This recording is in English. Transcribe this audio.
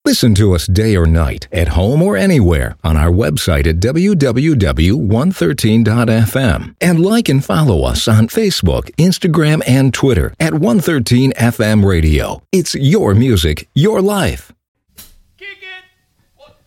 Listen to us day or night, at home or anywhere, on our website at www.113.fm. And like and follow us on Facebook, Instagram, and Twitter at 113FM Radio. It's your music, your life.